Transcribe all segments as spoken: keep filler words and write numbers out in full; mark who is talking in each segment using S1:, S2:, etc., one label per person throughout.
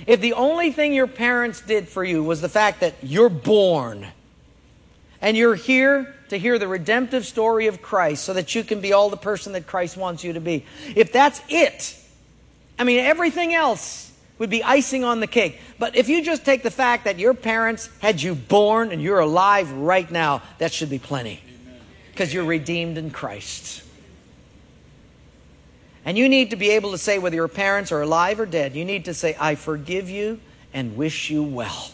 S1: If the only thing your parents did for you was the fact that you're born and you're here to hear the redemptive story of Christ so that you can be all the person that Christ wants you to be. If that's it, I mean, everything else would be icing on the cake. But if you just take the fact that your parents had you born and you're alive right now, that should be plenty. Because you're redeemed in Christ. And you need to be able to say, whether your parents are alive or dead, you need to say, I forgive you and wish you well.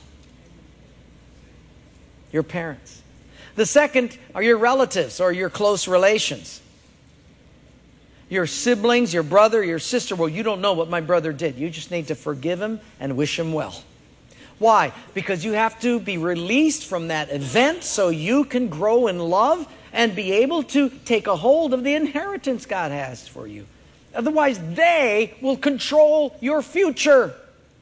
S1: Your parents. The second are your relatives or your close relations. Your siblings, your brother, your sister. Well, you don't know what my brother did. You just need to forgive him and wish him well. Why? Because you have to be released from that event so you can grow in love and be able to take a hold of the inheritance God has for you. Otherwise, they will control your future.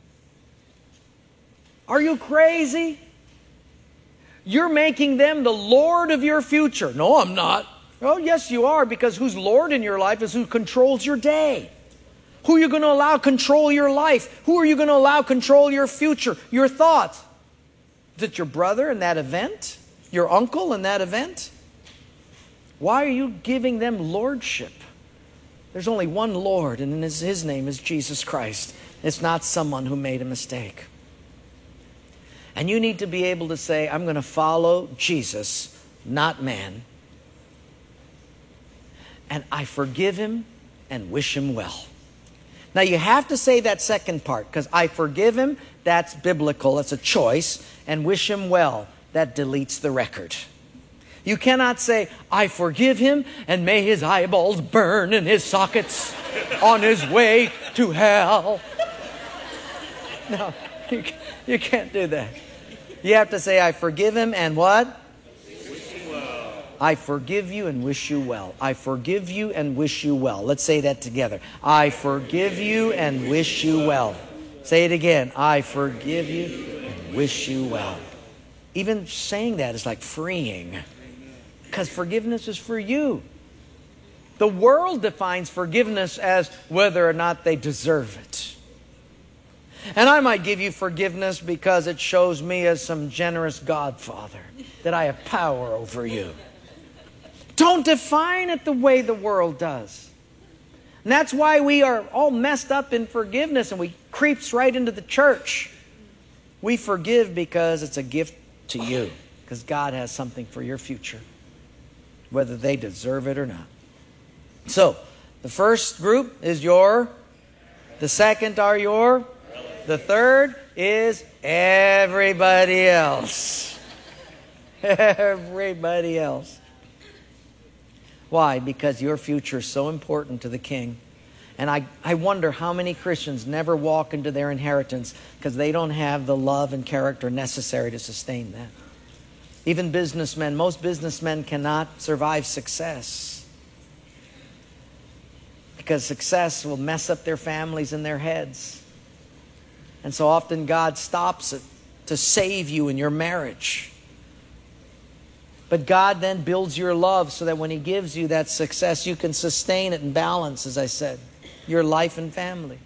S1: Are you crazy? You're making them the Lord of your future. No, I'm not. Oh, yes, you are, because who's Lord in your life is who controls your day. Who are you going to allow control your life? Who are you going to allow control your future, your thoughts? Is it your brother in that event? Your uncle in that event? Why are you giving them lordship? There's only one Lord, and his, his name is Jesus Christ. It's not someone who made a mistake. And you need to be able to say, I'm going to follow Jesus, not man. And I forgive him and wish him well. Now you have to say that second part, because I forgive him, that's biblical, it's a choice, and wish him well, that deletes the record. You cannot say, I forgive him and may his eyeballs burn in his sockets on his way to hell. No, you, you can't do that. You have to say, I forgive him and what?
S2: Wish him well.
S1: I forgive you and wish you well. I forgive you and wish you well. Let's say that together. I forgive you and wish you well. Say it again. I forgive you and wish you well. Even saying that is like freeing. Because forgiveness is for you. The world defines forgiveness as whether or not they deserve it. And I might give you forgiveness because it shows me as some generous godfather that I have power over you. Don't define it the way the world does. And that's why we are all messed up in forgiveness and we creeps right into the church. We forgive because it's a gift to you. Because God has something for your future, whether they deserve it or not. So, the first group is your, the second are your, the third is everybody else. Everybody else. Why? Because your future is so important to the King. And I, I wonder how many Christians never walk into their inheritance because they don't have the love and character necessary to sustain that. Even businessmen, most businessmen cannot survive success because success will mess up their families and their heads. And so often God stops it to save you in your marriage. But God then builds your love so that when He gives you that success, you can sustain it and balance, as I said, your life and family.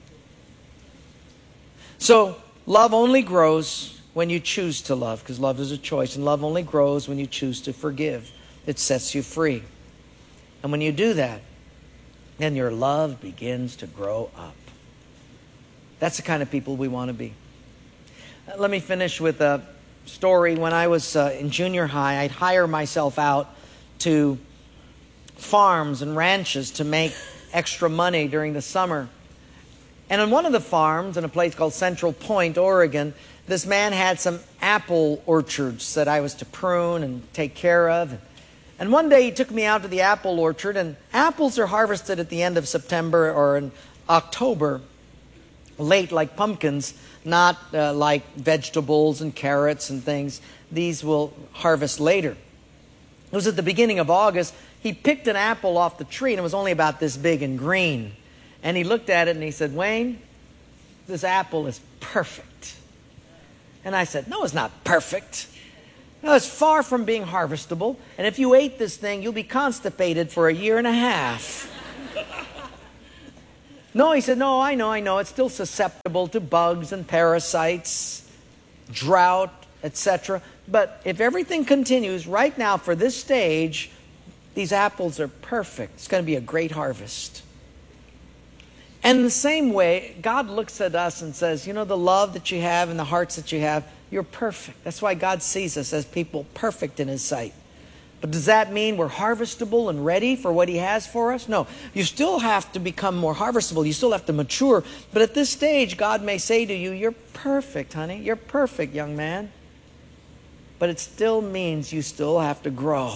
S1: So love only grows when you choose to love, because love is a choice. And love only grows when you choose to forgive. It sets you free. And when you do that, then your love begins to grow up. That's the kind of people we want to be. Let me finish with a story. When I was uh, in junior high, I'd hire myself out to farms and ranches to make extra money during the summer. And on one of the farms, in a place called Central Point, Oregon, this man had some apple orchards that I was to prune and take care of. And one day he took me out to the apple orchard, and apples are harvested at the end of September or in October, late like pumpkins, not uh, like vegetables and carrots and things. These will harvest later. It was at the beginning of August. He picked an apple off the tree, and it was only about this big and green. And he looked at it and he said, "Wayne, this apple is perfect." And I said, "No, it's not perfect. No, it's far from being harvestable. And if you ate this thing, you'll be constipated for a year and a half." No, he said, no, I know, I know. It's still susceptible to bugs and parasites, drought, et cetera. But if everything continues right now for this stage, these apples are perfect. It's going to be a great harvest. And in the same way, God looks at us and says, you know, the love that you have and the hearts that you have, you're perfect. That's why God sees us as people perfect in His sight. But does that mean we're harvestable and ready for what He has for us? No. You still have to become more harvestable. You still have to mature. But at this stage, God may say to you, you're perfect, honey. You're perfect, young man. But it still means you still have to grow.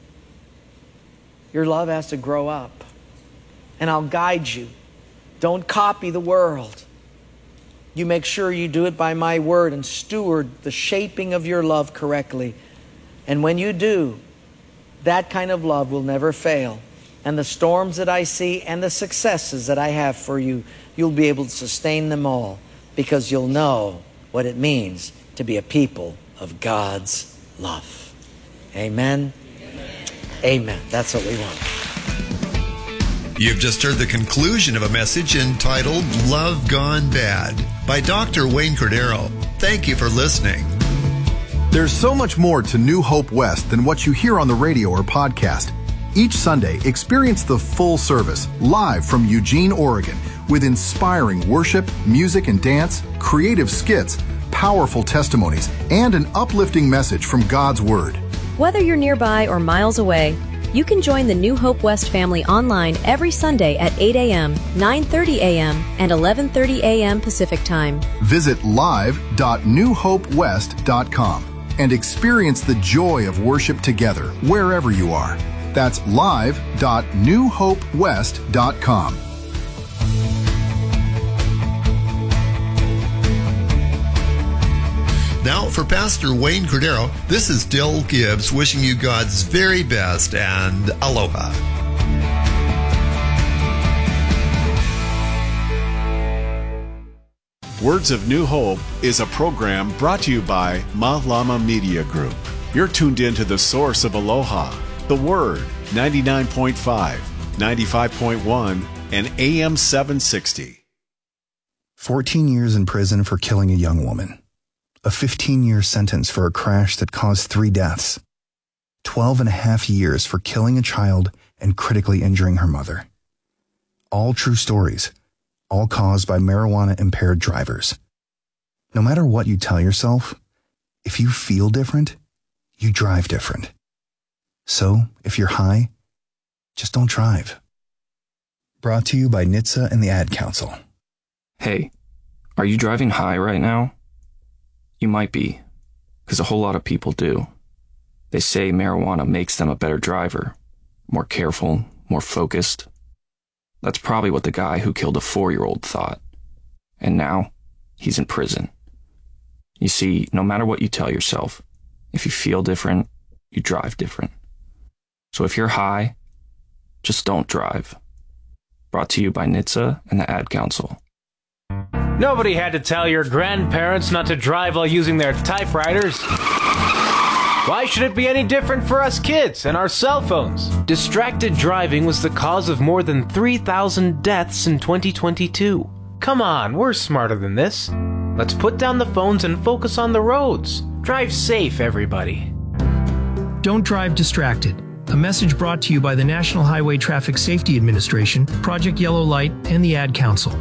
S1: Your love has to grow up. And I'll guide you. Don't copy the world. You make sure you do it by my word and steward the shaping of your love correctly. And when you do, that kind of love will never fail. And the storms that I see and the successes that I have for you, you'll be able to sustain them all because you'll know what it means to be a people of God's love. Amen? Amen. Amen. That's what we want.
S3: You've just heard the conclusion of a message entitled Love Gone Bad by Doctor Wayne Cordeiro. Thank you for listening.
S4: There's so much more to New Hope West than what you hear on the radio or podcast. Each Sunday, experience the full service live from Eugene, Oregon, with inspiring worship, music and dance, creative skits, powerful testimonies, and an uplifting message from God's Word.
S5: Whether you're nearby or miles away, you can join the New Hope West family online every Sunday at eight a.m., nine thirty a.m., and eleven thirty a.m. Pacific Time.
S4: Visit live dot new hope west dot com and experience the joy of worship together wherever you are. That's live dot new hope west dot com.
S3: Now, for Pastor Wayne Cordeiro, this is Dill Gibbs wishing you God's very best and aloha.
S6: Words of New Hope is a program brought to you by Malama Media Group. You're tuned in to the source of aloha, the Word, ninety-nine point five, ninety-five point one, and A M seven sixty.
S7: fourteen years in prison for killing a young woman. A fifteen-year sentence for a crash that caused three deaths. twelve and a half years for killing a child and critically injuring her mother. All true stories, all caused by marijuana-impaired drivers. No matter what you tell yourself, if you feel different, you drive different. So, if you're high, just don't drive. Brought to you by N H T S A and the Ad Council.
S8: Hey, are you driving high right now? You might be, because a whole lot of people do. They say marijuana makes them a better driver, more careful, more focused. That's probably what the guy who killed a four-year-old thought. And now, he's in prison. You see, no matter what you tell yourself, if you feel different, you drive different. So if you're high, just don't drive. Brought to you by N H T S A and the Ad Council.
S9: Nobody had to tell your grandparents not to drive while using their typewriters. Why should it be any different for us kids and our cell phones? Distracted driving was the cause of more than three thousand deaths in twenty twenty-two. Come on, we're smarter than this. Let's put down the phones and focus on the roads. Drive safe, everybody.
S10: Don't drive distracted. A message brought to you by the National Highway Traffic Safety Administration, Project Yellow Light, and the Ad Council.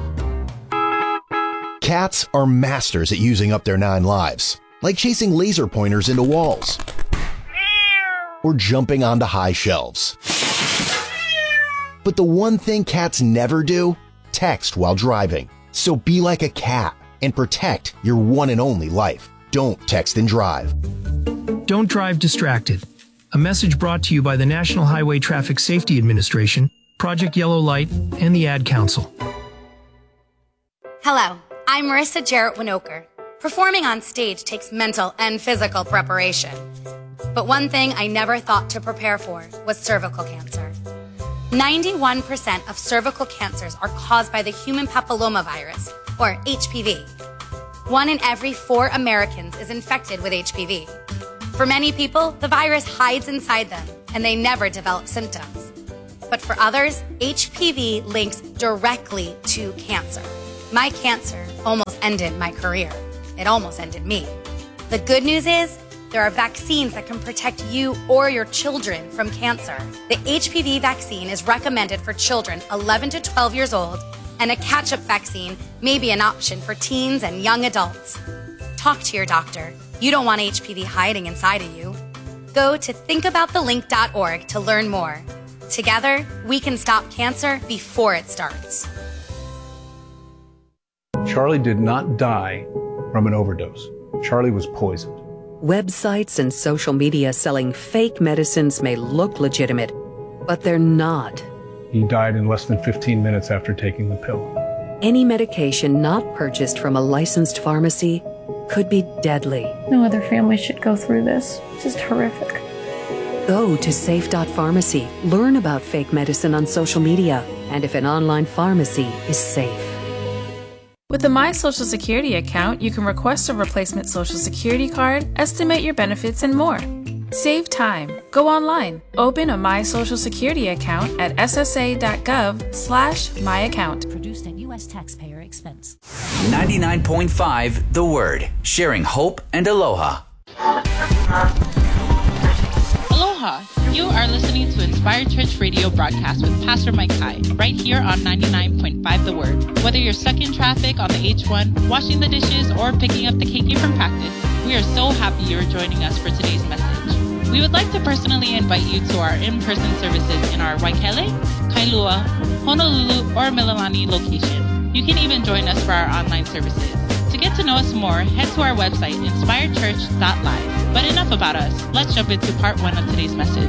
S11: Cats are masters at using up their nine lives, like chasing laser pointers into walls or jumping onto high shelves. But the one thing cats never do? Text while driving. So be like a cat and protect your one and only life. Don't text and drive.
S10: Don't drive distracted. A message brought to you by the National Highway Traffic Safety Administration, Project Yellow Light, and the Ad Council.
S12: Hello, I'm Marissa Jarrett Winokur. Performing on stage takes mental and physical preparation. But one thing I never thought to prepare for was cervical cancer. ninety-one percent of cervical cancers are caused by the human papillomavirus, or H P V. One in every four Americans is infected with H P V. For many people, the virus hides inside them, and they never develop symptoms. But for others, H P V links directly to cancer. My cancer almost ended my career. It almost ended me. The good news is there are vaccines that can protect you or your children from cancer. The H P V vaccine is recommended for children eleven to twelve years old, and a catch-up vaccine may be an option for teens and young adults. Talk to your doctor. You don't want H P V hiding inside of you. Go to think about the link dot org to learn more. Together, we can stop cancer before it starts.
S13: Charlie did not die from an overdose. Charlie was poisoned.
S14: Websites and social media selling fake medicines may look legitimate, but they're not.
S13: He died in less than fifteen minutes after taking the pill.
S14: Any medication not purchased from a licensed pharmacy could be deadly.
S15: No other family should go through this. It's just horrific.
S14: Go to safe dot pharmacy. Learn about fake medicine on social media and if an online pharmacy is safe.
S16: With the My Social Security account, you can request a replacement Social Security card, estimate your benefits, and more. Save time. Go online. Open a My Social Security account at s s a dot gov slash my account.
S17: Produced at U S taxpayer expense.
S18: ninety-nine point five The Word, sharing hope and aloha.
S19: Aloha! You are listening to Inspired Church Radio broadcast with Pastor Mike Hai, right here on ninety-nine point five The Word. Whether you're stuck in traffic on the H one, washing the dishes, or picking up the keiki from practice, we are so happy you're joining us for today's message. We would like to personally invite you to our in-person services in our Waikele, Kailua, Honolulu, or Mililani location. You can even join us for our online services. To get to know us more, head to our website, inspired church dot live. But enough about us. Let's jump into part one of today's message.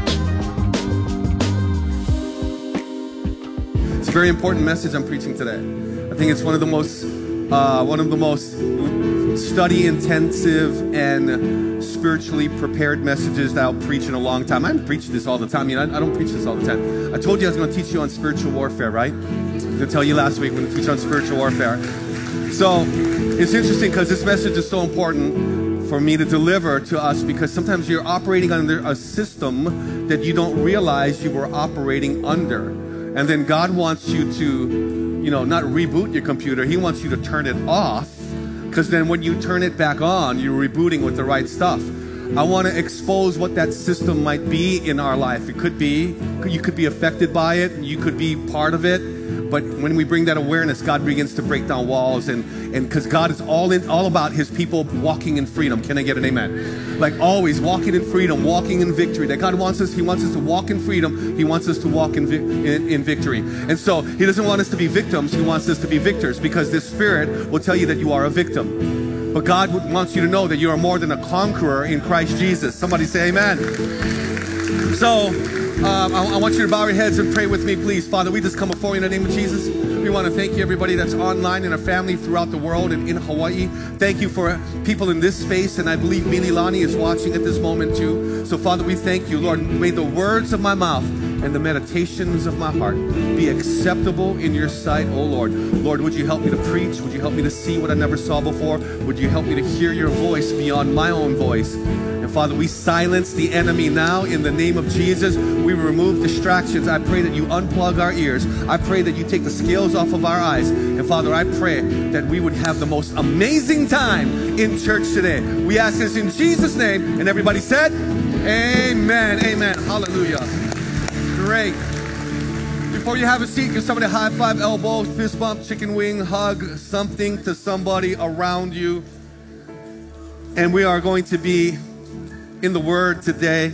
S20: It's a very important message I'm preaching today. I think it's one of the most, uh, one of the most study-intensive and spiritually prepared messages that I'll preach in a long time. I haven't preached this all the time. You know, I, I don't preach this all the time. I told you I was going to teach you on spiritual warfare, right? I was going to tell you last week when we teach on spiritual warfare. So it's interesting because this message is so important for me to deliver to us, because sometimes you're operating under a system that you don't realize you were operating under. And then God wants you to, you know, not reboot your computer. He wants you to turn it off, because then when you turn it back on, you're rebooting with the right stuff. I want to expose what that system might be in our life. It could be, you could be affected by it. You could be part of it. But when we bring that awareness, God begins to break down walls, and and because God is all in all about His people walking in freedom. Can I get an amen? Like always, walking in freedom, walking in victory. That God wants us. He wants us to walk in freedom. He wants us to walk in, in in victory. And so He doesn't want us to be victims. He wants us to be victors, because this Spirit will tell you that you are a victim. But God wants you to know that you are more than a conqueror in Christ Jesus. Somebody say amen. So. Um, I, I want you to bow your heads and pray with me, please. Father, we just come before you in the name of Jesus. We want to thank you, everybody that's online and our family throughout the world and in Hawaii. Thank you for people in this space, and I believe Mililani is watching at this moment too. So, Father, we thank you, Lord. May the words of my mouth and the meditations of my heart be acceptable in your sight, oh Lord. Lord, would you help me to preach? Would you help me to see what I never saw before? Would you help me to hear your voice beyond my own voice? And Father, we silence the enemy now in the name of Jesus. We remove distractions. I pray that you unplug our ears. I pray that you take the scales off of our eyes. And Father, I pray that we would have the most amazing time in church today. We ask this in Jesus' name. And everybody said, amen, amen, hallelujah. Great. Before you have a seat, give somebody a high five, elbow, fist bump, chicken wing, hug, something to somebody around you. And we are going to be in the Word today.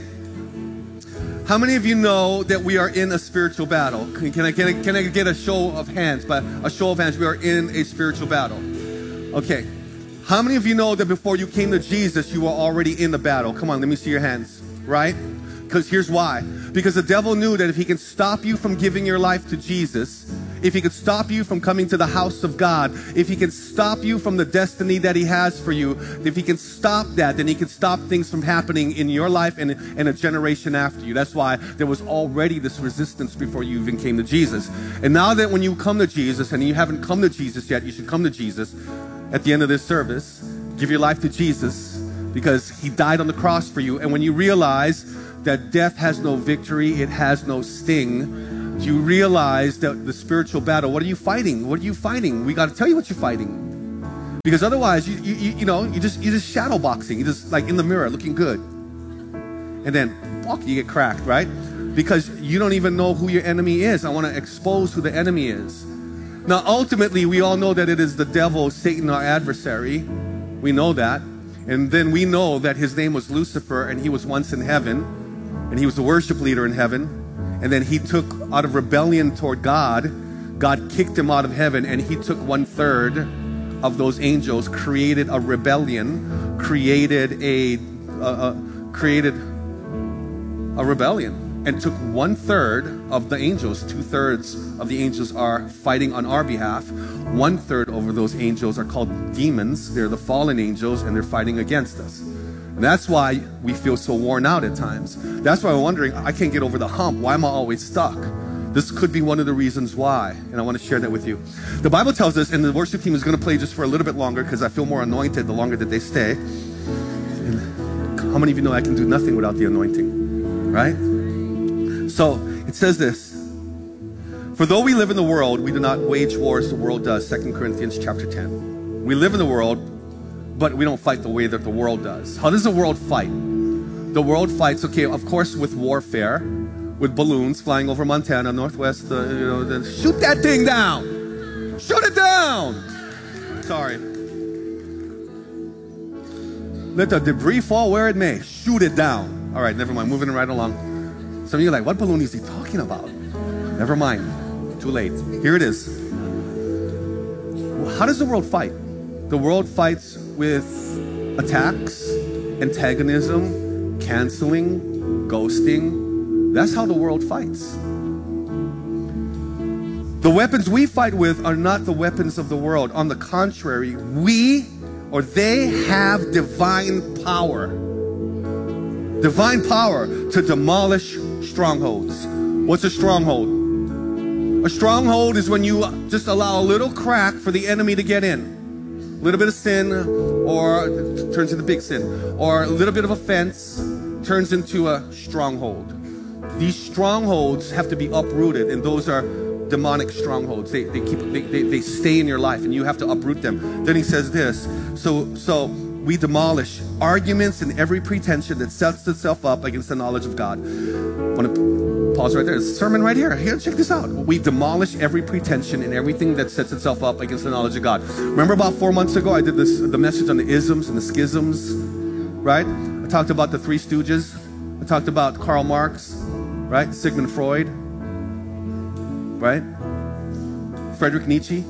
S20: How many of you know that we are in a spiritual battle? Can, can, I, can, I, can I get a show of hands? But a show of hands, we are in a spiritual battle. Okay. How many of you know that before you came to Jesus, you were already in the battle? Come on, let me see your hands, right? Because here's why. Because the devil knew that if he can stop you from giving your life to Jesus, if he could stop you from coming to the house of God, if he can stop you from the destiny that he has for you, if he can stop that, then he can stop things from happening in your life and, and a generation after you. That's why there was already this resistance before you even came to Jesus. And now that when you come to Jesus, and you haven't come to Jesus yet, you should come to Jesus at the end of this service. Give your life to Jesus, because he died on the cross for you. And when you realize that death has no victory, it has no sting, Do you realize that the spiritual battle, what are you fighting? What are you fighting? We got to tell you what you're fighting. Because otherwise, you, you, you know, you just, you just shadow boxing. You just like in the mirror looking good. And then, walk, you get cracked, right? Because you don't even know who your enemy is. I want to expose who the enemy is. Now, ultimately, we all know that it is the devil, Satan, our adversary. We know that. And then we know that his name was Lucifer, and he was once in heaven, and he was the worship leader in heaven. And then he took, out of rebellion toward God, God kicked him out of heaven, and he took one third of those angels, created a rebellion, created a, uh, uh, created a rebellion. And took one third of the angels, two thirds of the angels are fighting on our behalf. One third over those angels are called demons. They're the fallen angels, and they're fighting against us. And that's why we feel so worn out at times. That's why we're wondering, I can't get over the hump. Why am I always stuck? This could be one of the reasons why, and I want to share that with you. The Bible tells us, and the worship team is going to play just for a little bit longer because I feel more anointed the longer that they stay. And how many of you know I can do nothing without the anointing, right? So it says this, for though we live in the world, we do not wage war as the world does, Second Corinthians chapter ten. We live in the world, but we don't fight the way that the world does. How does the world fight? The world fights, okay, of course, with warfare, with balloons flying over Montana, Northwest, uh, you know, then shoot that thing down. Shoot it down. Sorry. Let the debris fall where it may. Shoot it down. All right, never mind, moving right along. Some of you are like, what balloon is he talking about? Never mind. Too late. Here it is. How does the world fight? The world fights with attacks, antagonism, canceling, ghosting. That's how the world fights. The weapons we fight with are not the weapons of the world. On the contrary, we or they have divine power. Divine power to demolish strongholds. What's a stronghold? A stronghold is when you just allow a little crack for the enemy to get in. A little bit of sin, or it turns into big sin, or a little bit of offense turns into a stronghold. These strongholds have to be uprooted, and those are demonic strongholds. They, they keep they, they, they stay in your life, and you have to uproot them. Then he says this, so so we demolish arguments and every pretension that sets itself up against the knowledge of God. I want to pause right there. There's a sermon right here. Here, check this out. We demolish every pretension and everything that sets itself up against the knowledge of God. Remember about four months ago, I did this the message on the isms and the schisms, right? I talked about the Three Stooges. I talked about Karl Marx, right? Sigmund Freud, right? Friedrich Nietzsche.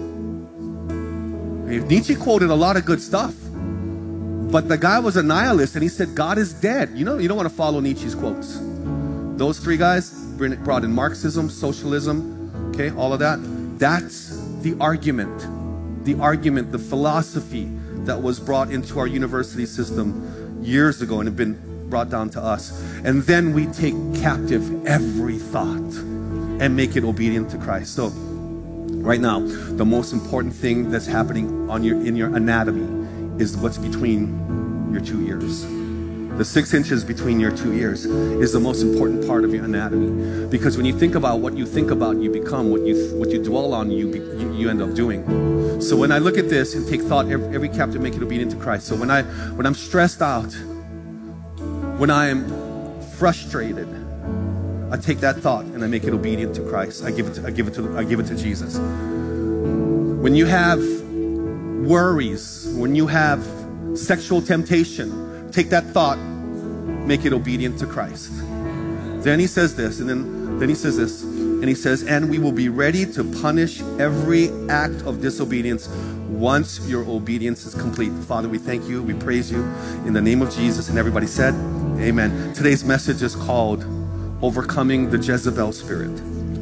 S20: Nietzsche quoted a lot of good stuff. But the guy was a nihilist, and he said, God is dead. You know, you don't want to follow Nietzsche's quotes. Those three guys brought in Marxism, socialism, okay, all of that. That's the argument, the argument, the philosophy that was brought into our university system years ago and have been brought down to us. And then we take captive every thought and make it obedient to Christ. So right now, the most important thing that's happening on your in your anatomy is what's between your two ears. The six inches between your two ears is the most important part of your anatomy. Because when you think about what you think about, you become. What you what you dwell on, you, be, you you end up doing. So when I look at this and take thought, every, every captive make it obedient to Christ. So when I when I'm stressed out, when I am frustrated, I take that thought and I make it obedient to Christ. I give it to, I give it to I give it to Jesus. When you have worries, when you have sexual temptation, take that thought, make it obedient to Christ. Then he says this, and then, then he says this, and he says, and we will be ready to punish every act of disobedience once your obedience is complete. Father, we thank you, we praise you in the name of Jesus. And everybody said, amen. Today's message is called Overcoming the Jezebel Spirit.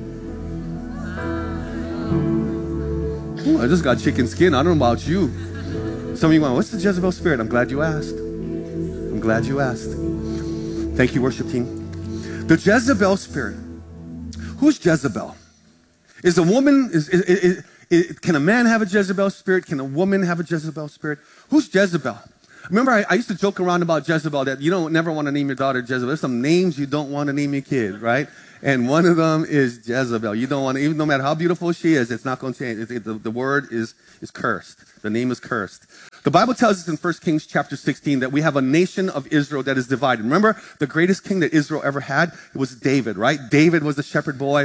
S20: Ooh, I just got chicken skin. I don't know about you. Some of you went, what's the Jezebel Spirit? I'm glad you asked. I'm glad you asked. Thank you, worship team. The Jezebel Spirit. Who's Jezebel? Is a woman, is, is, is, is, can a man have a Jezebel Spirit? Can a woman have a Jezebel Spirit? Who's Jezebel? Remember, I, I used to joke around about Jezebel that you don't never want to name your daughter Jezebel. There's some names you don't want to name your kid, right? And one of them is Jezebel. You don't want to, even no matter how beautiful she is, it's not going to change. It, it, the, the word is, is cursed. The name is cursed. The Bible tells us in First Kings chapter sixteen that we have a nation of Israel that is divided. Remember, the greatest king that Israel ever had was David, right? David was the shepherd boy,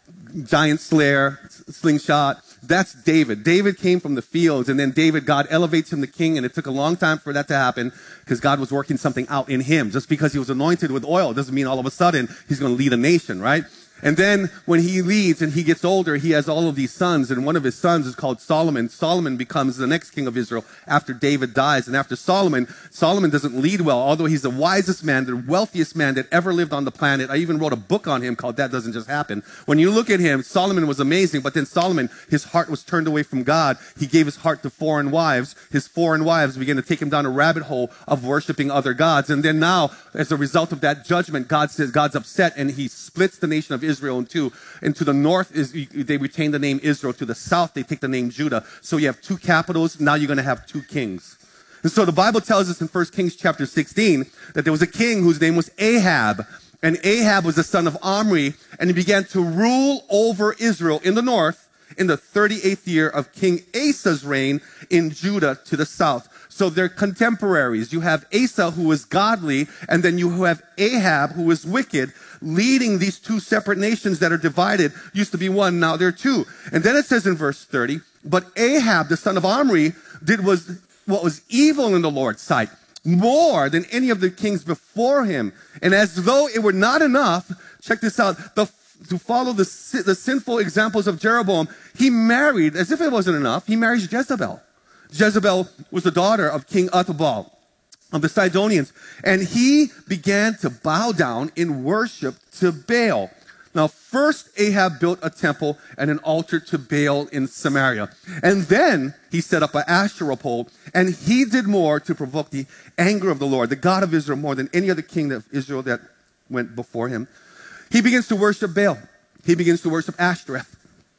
S20: giant slayer, slingshot. That's David. David came from the fields, and then David, God elevates him to king, and it took a long time for that to happen because God was working something out in him. Just because he was anointed with oil doesn't mean all of a sudden he's going to lead a nation, right? And then when he leads and he gets older, he has all of these sons, and one of his sons is called Solomon. Solomon becomes the next king of Israel after David dies. And after Solomon, Solomon doesn't lead well, although he's the wisest man, the wealthiest man that ever lived on the planet. I even wrote a book on him called That Doesn't Just Happen. When you look at him, Solomon was amazing, but then Solomon, his heart was turned away from God. He gave his heart to foreign wives. His foreign wives began to take him down a rabbit hole of worshiping other gods. And then now, as a result of that judgment, God says God's upset, and he splits the nation of Israel Israel in two. And to the north, is they retain the name Israel. To the south, they take the name Judah. So you have two capitals. Now you're going to have two kings. And so the Bible tells us in First Kings chapter sixteen that there was a king whose name was Ahab. And Ahab was the son of Omri. And he began to rule over Israel in the north in the thirty-eighth year of King Asa's reign in Judah to the south. So they're contemporaries. You have Asa, who is godly, and then you have Ahab, who is wicked, leading these two separate nations that are divided. Used to be one, now they're two. And then it says in verse thirty, but Ahab, the son of Omri, did was what was evil in the Lord's sight, more than any of the kings before him. And as though it were not enough, check this out, the to follow the, the sinful examples of Jeroboam, he married, as if it wasn't enough, he marries Jezebel. Jezebel was the daughter of King Ethbaal of the Sidonians, and he began to bow down in worship to Baal. Now, first Ahab built a temple and an altar to Baal in Samaria, and then he set up an Asherah pole, and he did more to provoke the anger of the Lord, the God of Israel, more than any other king of Israel that went before him. He begins to worship Baal. He begins to worship Ashtoreth.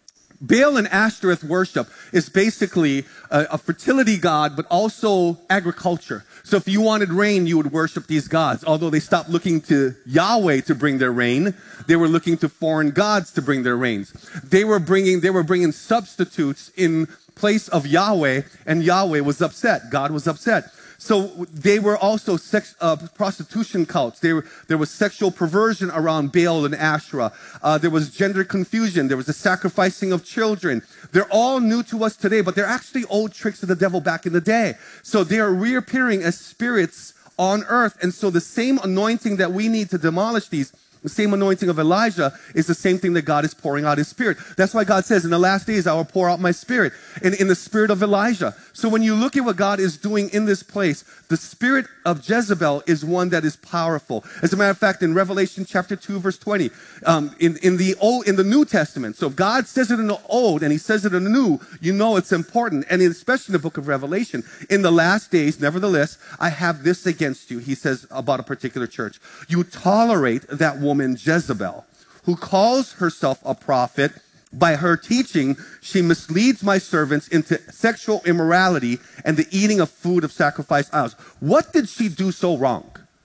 S20: Baal and Ashtoreth worship is basically a, a fertility god, but also agriculture. So if you wanted rain, you would worship these gods. Although they stopped looking to Yahweh to bring their rain, they were looking to foreign gods to bring their rains. They were bringing, they were bringing substitutes in place of Yahweh, and Yahweh was upset. God was upset. So they were also sex, uh, prostitution cults. They were, there was sexual perversion around Baal and Asherah. Uh, there was gender confusion. There was the sacrificing of children. They're all new to us today, but they're actually old tricks of the devil back in the day. So they are reappearing as spirits on earth. And so the same anointing that we need to demolish these, the same anointing of Elijah, is the same thing that God is pouring out his spirit. That's why God says, in the last days, I will pour out my spirit, in, in the spirit of Elijah. So when you look at what God is doing in this place, the spirit of Jezebel is one that is powerful. As a matter of fact, in Revelation chapter two, verse twenty, um, in, in the old, in the New Testament, so if God says it in the old and he says it in the new, you know it's important. And especially in the book of Revelation, in the last days, nevertheless, I have this against you, he says about a particular church. You tolerate that woman Jezebel, who calls herself a prophet. By her teaching, she misleads my servants into sexual immorality and the eating of food of sacrificed idols. What did she do so wrong?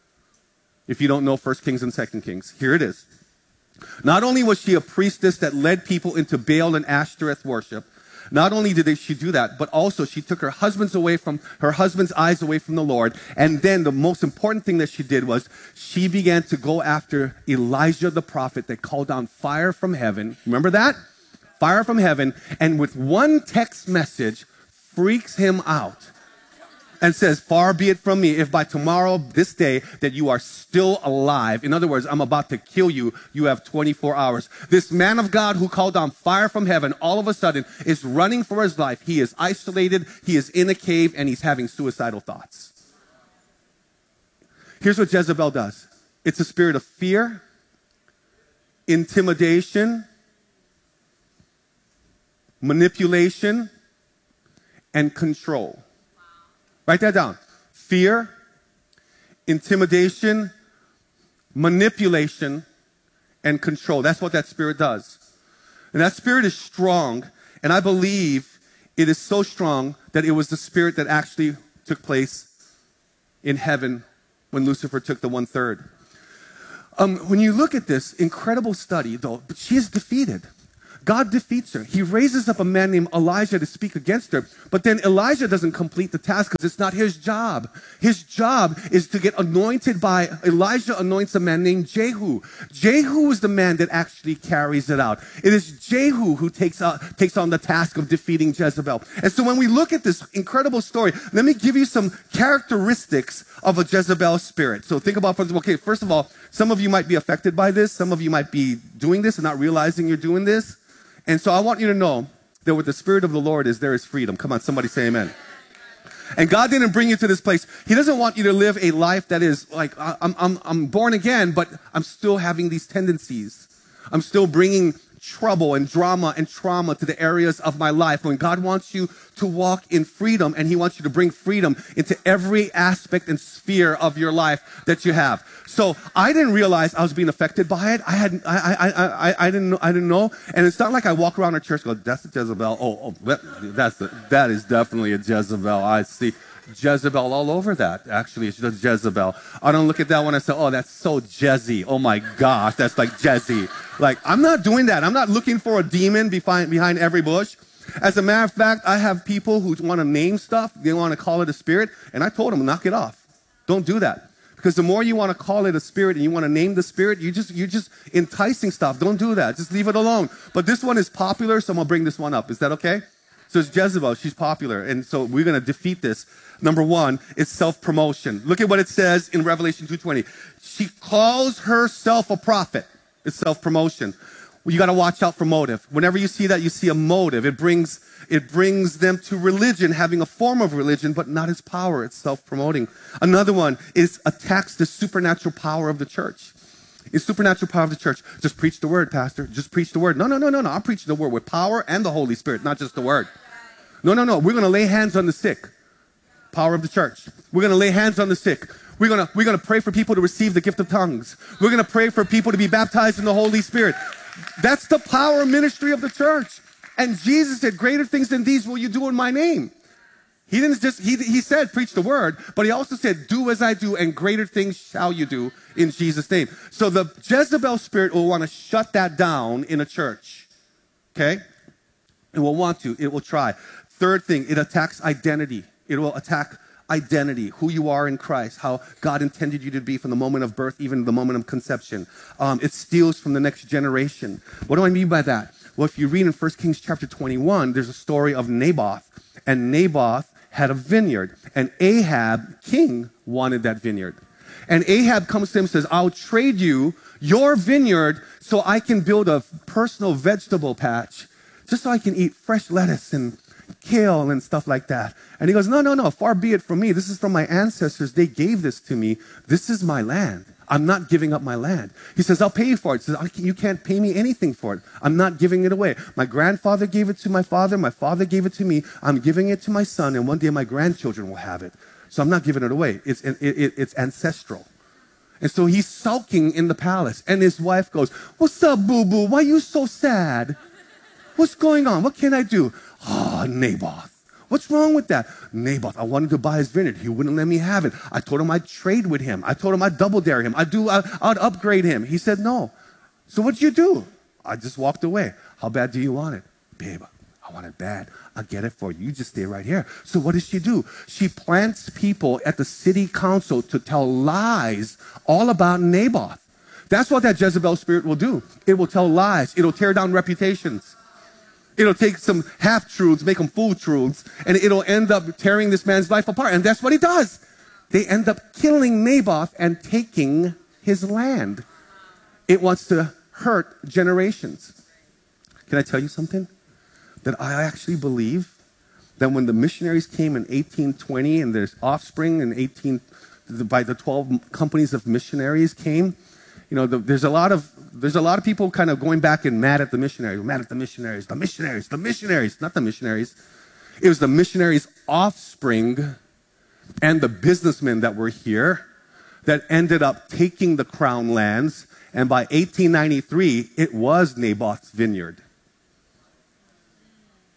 S20: If you don't know First Kings and Second Kings, here it is. Not only was she a priestess that led people into Baal and Ashtoreth worship, not only did she do that, but also she took her husband's away from her husband's eyes away from the Lord. And then the most important thing that she did was she began to go after Elijah the prophet that called down fire from heaven. Remember that? Fire from heaven, and with one text message freaks him out and says, far be it from me if by tomorrow, this day, that you are still alive. In other words, I'm about to kill you. You have twenty-four hours. This man of God who called down fire from heaven all of a sudden is running for his life. He is isolated. He is in a cave, and he's having suicidal thoughts. Here's what Jezebel does. It's a spirit of fear, intimidation, manipulation, and control. Write that down. Fear, intimidation, manipulation, and control. That's what that spirit does. And that spirit is strong, and I believe it is so strong that it was the spirit that actually took place in heaven when Lucifer took the one-third. Um, when you look at this incredible study, though, but she is defeated. God defeats her. He raises up a man named Elijah to speak against her. But then Elijah doesn't complete the task because it's not his job. His job is to get anointed by, Elijah anoints a man named Jehu. Jehu is the man that actually carries it out. It is Jehu who takes, uh, takes on the task of defeating Jezebel. And so when we look at this incredible story, let me give you some characteristics of a Jezebel spirit. So think about, okay, first of all, some of you might be affected by this. Some of you might be doing this and not realizing you're doing this. And so I want you to know that where the Spirit of the Lord is, there is freedom. Come on, somebody say amen. And God didn't bring you to this place. He doesn't want you to live a life that is like, I'm, I'm, I'm born again, but I'm still having these tendencies. I'm still bringing trouble and drama and trauma to the areas of my life. When God wants you to walk in freedom, and He wants you to bring freedom into every aspect and sphere of your life that you have. So I didn't realize I was being affected by it. I hadn't, I, I, I, I didn't, know, I didn't know. And it's not like I walk around our church and go, that's a Jezebel. Oh, oh that, that's the, that is definitely a Jezebel. I see Jezebel all over that. Actually, it's just Jezebel. I don't look at that one and say, oh, that's so Jezzy. Oh my gosh, that's like Jezzy. Like, I'm not doing that. I'm not looking for a demon behind, behind every bush. As a matter of fact, I have people who want to name stuff. They want to call it a spirit. And I told them, knock it off. Don't do that. Because the more you want to call it a spirit and you want to name the spirit, you just, you're just enticing stuff. Don't do that. Just leave it alone. But this one is popular, so I'm going to bring this one up. Is that okay? So it's Jezebel. She's popular. And so we're going to defeat this. Number one, it's self-promotion. Look at what it says in Revelation two twenty. She calls herself a prophet. It's self-promotion. Well, you got to watch out for motive. Whenever you see that, you see a motive. It brings, it brings them to religion, having a form of religion, but not its power. It's self-promoting. Another one is attacks the supernatural power of the church. It's supernatural power of the church. Just preach the word, Pastor. Just preach the word. No, no, no, no, no. I'm preaching the word with power and the Holy Spirit, not just the word. No, no, no. We're going to lay hands on the sick. Power of the church. We're going to lay hands on the sick. We're going to, we're going to pray for people to receive the gift of tongues. We're going to pray for people to be baptized in the Holy Spirit. That's the power ministry of the church. And Jesus said, greater things than these will you do in my name. He didn't just, he, he said, preach the word, but he also said, do as I do, and greater things shall you do in Jesus' name. So the Jezebel spirit will want to shut that down in a church. Okay? It will want to. It will try. Third thing, it attacks identity. It will attack identity, who you are in Christ, how God intended you to be from the moment of birth, even the moment of conception. Um, it steals from the next generation. What do I mean by that? Well, if you read in First Kings chapter twenty-one, there's a story of Naboth. And Naboth had a vineyard. And Ahab, king, wanted that vineyard. And Ahab comes to him and says, I'll trade you your vineyard so I can build a personal vegetable patch, just so I can eat fresh lettuce and kale and stuff like that. And he goes, no, no, no, far be it from me. This is from my ancestors. They gave this to me. This is my land. I'm not giving up my land. He says, I'll pay you for it. He says, you can't pay me anything for it. I'm not giving it away. My grandfather gave it to my father. My father gave it to me. I'm giving it to my son, and one day my grandchildren will have it. So I'm not giving it away. It's, it, it, it's ancestral. And so he's sulking in the palace. And his wife goes, what's up, boo-boo? Why are you so sad? What's going on? What can I do? Oh, Naboth. What's wrong with that? Naboth, I wanted to buy his vineyard. He wouldn't let me have it. I told him I'd trade with him. I told him I'd double dare him. I'd, do, I'd, I'd upgrade him. He said no. So what'd you do? I just walked away. How bad do you want it? Babe, I want it bad. I'll get it for you. You just stay right here. So what does she do? She plants people at the city council to tell lies all about Naboth. That's what that Jezebel spirit will do. It will tell lies. It'll tear down reputations. It'll take some half-truths, make them full-truths, and it'll end up tearing this man's life apart. And that's what he does. They end up killing Naboth and taking his land. It wants to hurt generations. Can I tell you something? That I actually believe that when the missionaries came in eighteen twenty and their offspring in eighteen, by the twelve companies of missionaries came, you know, the, there's a lot of there's a lot of people kind of going back and mad at the missionaries, mad at the missionaries, the missionaries, the missionaries, not the missionaries. It was the missionaries' offspring and the businessmen that were here that ended up taking the crown lands. And by eighteen ninety-three, it was Naboth's vineyard.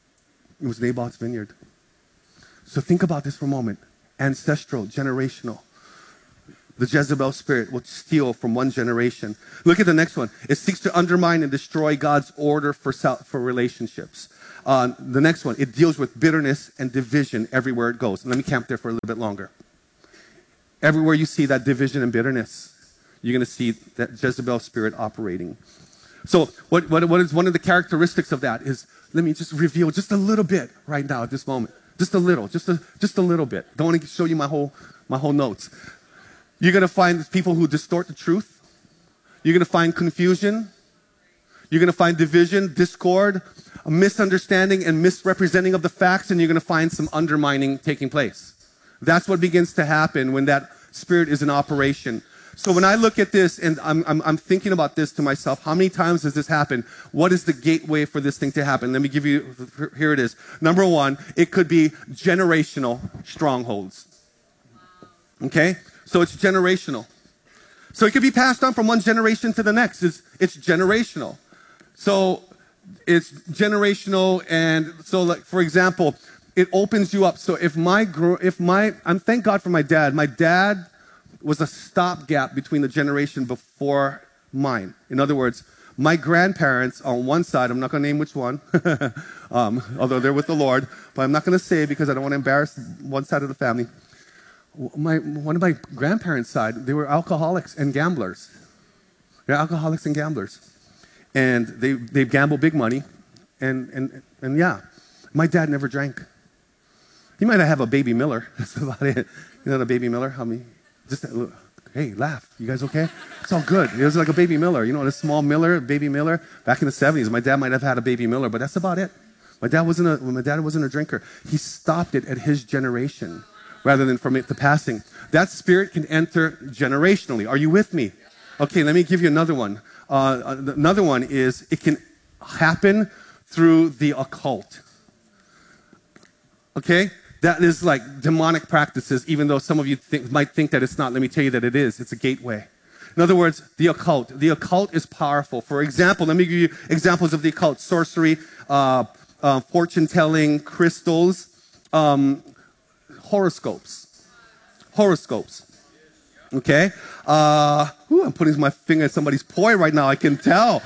S20: It was Naboth's vineyard. So think about this for a moment. Ancestral, generational. The Jezebel spirit will steal from one generation. Look at the next one. It seeks to undermine and destroy God's order for, for relationships. Uh, the next one, it deals with bitterness and division everywhere it goes. Let me camp there for a little bit longer. Everywhere you see that division and bitterness, you're going to see that Jezebel spirit operating. So what, what, what is one of the characteristics of that is, let me just reveal just a little bit right now at this moment. Just a little, just a, just a little bit. Don't want to show you my whole, my whole notes. You're going to find people who distort the truth. You're going to find confusion. You're going to find division, discord, a misunderstanding and misrepresenting of the facts, and you're going to find some undermining taking place. That's what begins to happen when that spirit is in operation. So when I look at this and I'm, I'm, I'm thinking about this to myself, how many times does this happen? What is the gateway for this thing to happen? Let me give you, here it is. Number one, it could be generational strongholds. Okay? So it's generational. So it could be passed on from one generation to the next. It's, it's generational. So it's generational, and so like, for example, it opens you up. So if my, if my, I'm thank God for my dad. My dad was a stopgap between the generation before mine. In other words, my grandparents on one side, I'm not going to name which one, um, although they're with the Lord, but I'm not going to say because I don't want to embarrass one side of the family. My, one of my grandparents' side, they were alcoholics and gamblers. They're alcoholics and gamblers. And they, they gamble big money. And, and, and yeah, my dad never drank. He might have a Baby Miller. That's about it. You know, a Baby Miller? How many? Just, hey, laugh. You guys okay? It's all good. It was like a Baby Miller. You know, a small Miller, Baby Miller. Back in the seventies, my dad might have had a Baby Miller, but that's about it. My dad wasn't a, my dad wasn't a drinker. He stopped it at his generation rather than from it to passing. That spirit can enter generationally. Are you with me? Okay, let me give you another one. Uh, another one is it can happen through the occult. Okay? That is like demonic practices, even though some of you think, might think that it's not. Let me tell you that it is. It's a gateway. In other words, the occult. The occult is powerful. For example, let me give you examples of the occult. Sorcery, uh, uh, fortune-telling, crystals, um, horoscopes. Horoscopes. Okay? Uh, ooh, I'm putting my finger in somebody's poi right now. I can tell.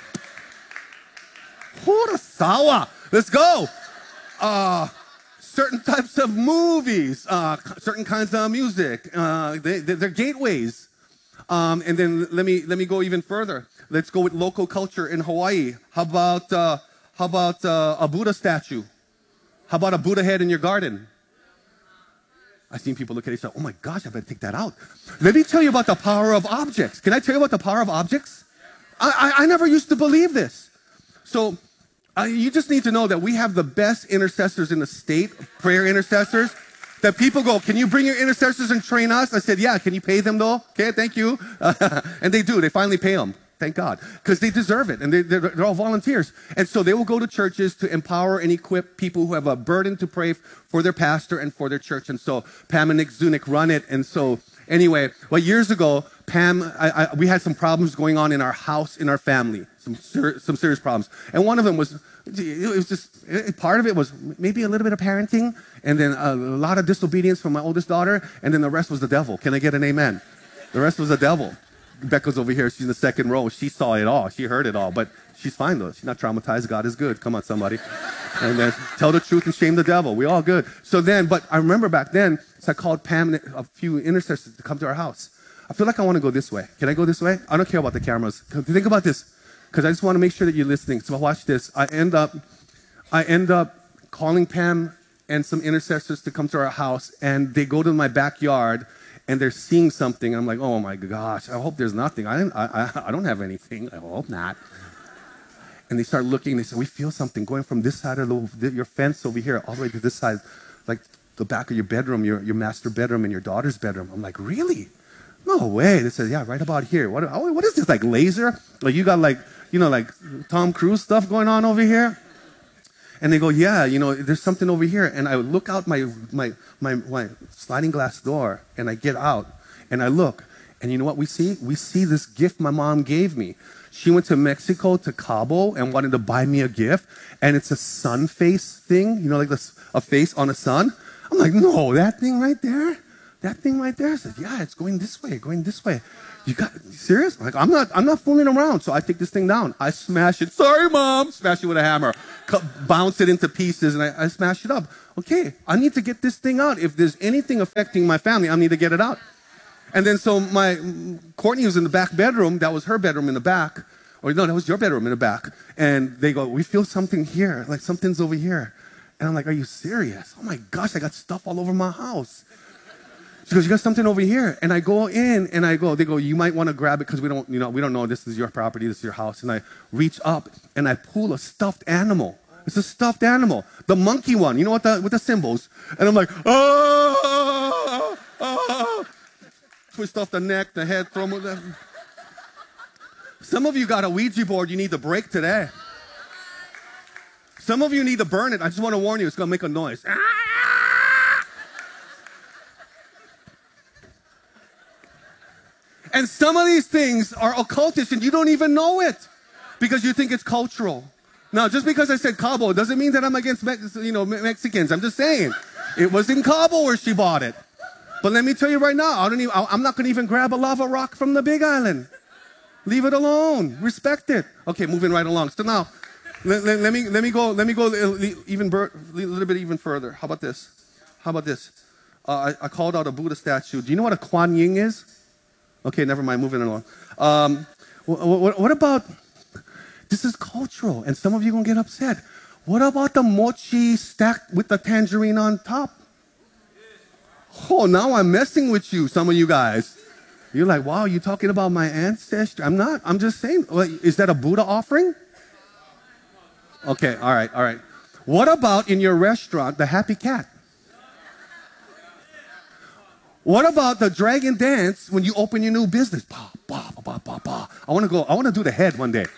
S20: Horosawa. Let's go. Uh, certain types of movies, uh, certain kinds of music. Uh, they, they're gateways. Um, and then let me let me go even further. Let's go with local culture in Hawaii. How about uh, how about uh, a Buddha statue? How about a Buddha head in your garden? I've seen people look at each other. Oh my gosh, I better take that out. Let me tell you about the power of objects. Can I tell you about the power of objects? I, I, I never used to believe this. So uh, you just need to know that we have the best intercessors in the state, prayer intercessors, that people go, can you bring your intercessors and train us? I said, yeah. Can you pay them though? Okay, thank you. Uh, and they do. They finally pay them. Thank God. Because they deserve it. And they, they're, they're all volunteers. And so they will go to churches to empower and equip people who have a burden to pray for their pastor and for their church. And so Pam and Nick Zunick run it. And so anyway, well, years ago, Pam, I, I, we had some problems going on in our house, in our family. Some, ser- some serious problems. And one of them was, it was just, it, part of it was maybe a little bit of parenting. And then a, a lot of disobedience from my oldest daughter. And then the rest was the devil. Can I get an amen? The rest was the devil. Becca's over here. She's in the second row. She saw it all. She heard it all. But she's fine, though. She's not traumatized. God is good. Come on, somebody. And then tell the truth and shame the devil. We all good. So then, but I remember back then, so I called Pam and a few intercessors to come to our house. I feel like I want to go this way. Can I go this way? I don't care about the cameras. Think about this, because I just want to make sure that you're listening. So watch this. I end up, I end up calling Pam and some intercessors to come to our house, and they go to my backyard, and they're seeing something. I'm like, oh my gosh, I hope there's nothing. I, I, I don't have anything. I hope not. And they start looking. They say, we feel something going from this side of the, your fence over here all the way to this side, like the back of your bedroom, your, your master bedroom and your daughter's bedroom. I'm like, really? No way. They said, yeah, right about here. What, oh, what is this, like laser? Like you got like, you know, like Tom Cruise stuff going on over here? And they go, yeah, you know, there's something over here. And I look out my, my, my, my sliding glass door, and I get out, and I look. And you know what we see? We see this gift my mom gave me. She went to Mexico, to Cabo, and wanted to buy me a gift. And it's a sun face thing, you know, like this, a face on a sun. I'm like, no, that thing right there? that thing right there? I said, yeah, it's going this way, going this way. You got, you serious? Like, I'm not, I'm not fooling around. So I take this thing down. I smash it. Sorry, Mom. Smash it with a hammer. Cut, bounce it into pieces, and I, I smash it up. Okay, I need to get this thing out. If there's anything affecting my family, I need to get it out. And then so my, Courtney was in the back bedroom. That was her bedroom in the back. Or no, that was your bedroom in the back. And they go, we feel something here, like something's over here. And I'm like, are you serious? Oh my gosh, I got stuff all over my house. She goes, you got something over here. And I go in and I go, they go, you might want to grab it because we don't, you know, we don't know this is your property, this is your house. And I reach up and I pull a stuffed animal. It's a stuffed animal. The monkey one, you know what, the, with the symbols. And I'm like, oh, oh, oh. Twist off the neck, the head, throw them. Some of you got a Ouija board you need to break today. Some of you need to burn it. I just want to warn you, it's going to make a noise. And some of these things are occultish and you don't even know it because you think it's cultural. Now, just because I said Cabo doesn't mean that I'm against Mex- you know, Mexicans. I'm just saying. It was in Cabo where she bought it. But let me tell you right now, I don't even, I'm not going to even grab a lava rock from the Big Island. Leave it alone. Respect it. Okay, moving right along. So now, let, let, let me let me go. Let me go even a little bit even further. How about this? How about this? Uh, I, I called out a Buddha statue. Do you know what a Kuan Yin is? Okay, never mind. Moving along. Um, what, what, what about? This is cultural, and some of you are gonna get upset. What about the mochi stacked with the tangerine on top? Oh, now I'm messing with you, some of you guys. You're like, wow, you're talking about my ancestry. I'm not. I'm just saying. Is that a Buddha offering? Okay, all right, all right. What about in your restaurant, the happy cat? What about the dragon dance when you open your new business? Bah, bah, bah, bah, bah. I want to go. I want to do the head one day.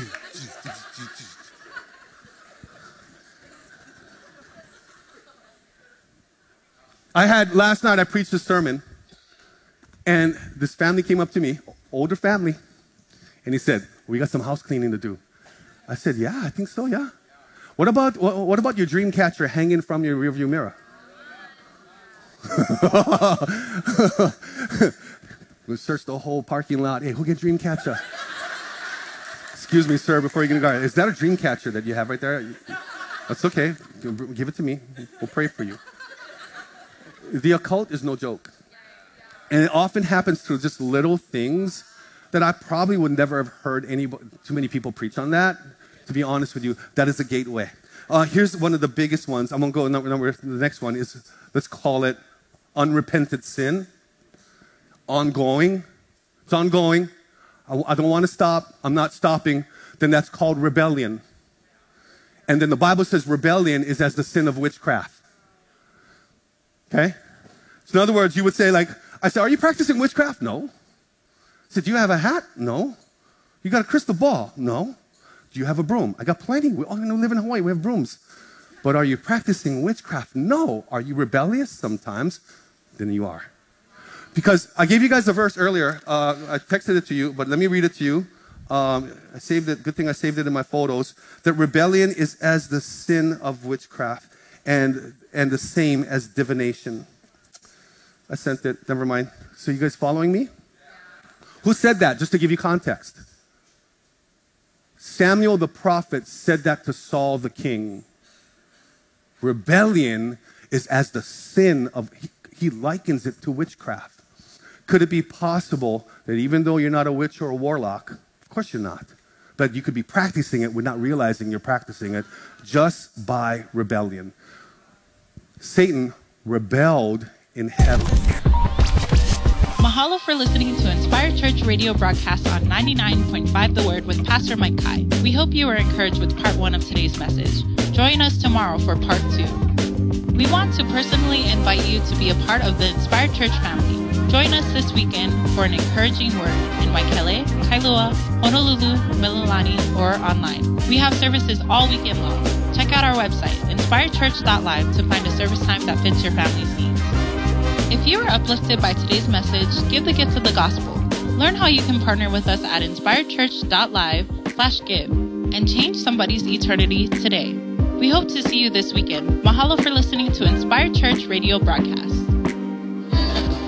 S20: I had, last night I preached a sermon, and this family came up to me, older family, and he said, we got some house cleaning to do. I said, yeah, I think so, yeah. What about, what, what about your dream catcher hanging from your rearview mirror? We searched the whole parking lot. Hey, who get dream catcher? Excuse me, sir, before you get going. Is that a dream catcher that you have right there? That's okay. Give it to me. We'll pray for you. The occult is no joke. And it often happens through just little things that I probably would never have heard any, too many people preach on that. To be honest with you, that is a gateway. Uh, here's one of the biggest ones. I'm going to go number, number, the next one is, let's call it unrepented sin. Ongoing. It's ongoing. I, I don't want to stop. I'm not stopping. Then that's called rebellion. And then the Bible says rebellion is as the sin of witchcraft. Okay? So in other words, you would say like, I said, are you practicing witchcraft? No. I said, do you have a hat? No. You got a crystal ball? No. Do you have a broom? I got plenty. We all live in Hawaii. We have brooms. But are you practicing witchcraft? No. Are you rebellious? Sometimes. Then you are. Because I gave you guys a verse earlier. Uh, I texted it to you, but let me read it to you. Um, I saved it. Good thing I saved it in my photos. That rebellion is as the sin of witchcraft and, and the same as divination. I sent it. Never mind. So you guys following me? Who said that? Just to give you context. Samuel the prophet said that to Saul the king. Rebellion is as the sin of, he, he likens it to witchcraft. Could it be possible that even though you're not a witch or a warlock, of course you're not, but you could be practicing it without realizing you're practicing it just by rebellion? Satan rebelled in heaven.
S19: Mahalo for listening to Inspired Church radio broadcast on ninety-nine point five The Word with Pastor Mike Kai. We hope you were encouraged with part one of today's message. Join us tomorrow for part two. We want to personally invite you to be a part of the Inspired Church family. Join us this weekend for an encouraging word in Waikele, Kailua, Honolulu, Mililani, or online. We have services all weekend long. Check out our website, inspired church dot live, to find a service time that fits your family's needs. If you were uplifted by today's message, give the gift of the gospel. Learn how you can partner with us at inspired church dot live slash give and change somebody's eternity today. We hope to see you this weekend. Mahalo for listening to Inspired Church radio broadcast.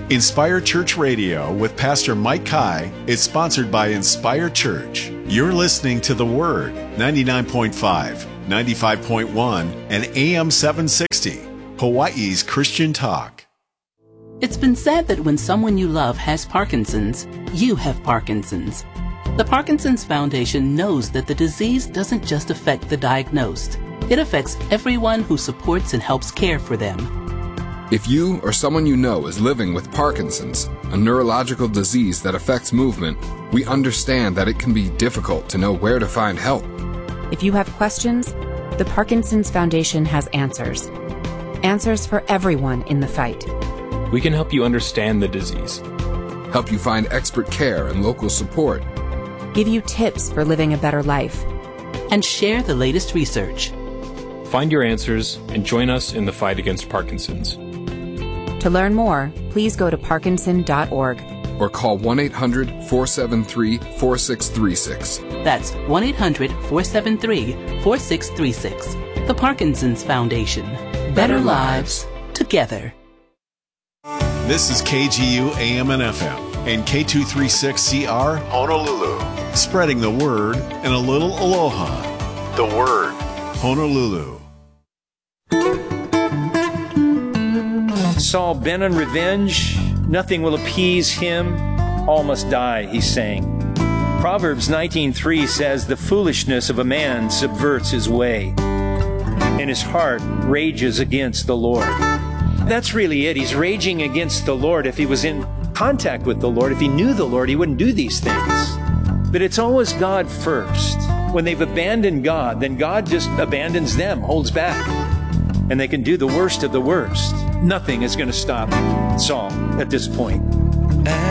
S6: Inspire Church Radio with Pastor Mike Kai is sponsored by Inspire Church. You're listening to The Word, ninety-nine point five, ninety-five point one, and A M seven sixty, Hawaii's Christian Talk.
S21: It's been said that when someone you love has Parkinson's, you have Parkinson's. The Parkinson's Foundation knows that the disease doesn't just affect the diagnosed. It affects everyone who supports and helps care for them.
S22: If you or someone you know is living with Parkinson's, a neurological disease that affects movement, we understand that it can be difficult to know where to find help.
S23: If you have questions, the Parkinson's Foundation has answers. Answers for everyone in the fight.
S24: We can help you understand the disease,
S22: help you find expert care and local support,
S23: give you tips for living a better life,
S21: and share the latest research.
S24: Find your answers and join us in the fight against Parkinson's.
S23: To learn more, please go to parkinson dot org
S22: or call one eight hundred, four seven three, four six three six.
S21: That's one eight hundred, four seven three, four six three six. The Parkinson's Foundation. Better lives together.
S6: This is K G U A M and F M and K two thirty-six C R Honolulu. Spreading the word and a little aloha. The Word, Honolulu.
S25: Saul bent on revenge, nothing will appease him, all must die, he's saying. Proverbs nineteen three says, the foolishness of a man subverts his way, and his heart rages against the Lord. That's really it. He's raging against the Lord. If he was in contact with the Lord, if he knew the Lord, he wouldn't do these things. But it's always God first. When they've abandoned God, then God just abandons them, holds back. And they can do the worst of the worst. Nothing is going to stop Saul at this point.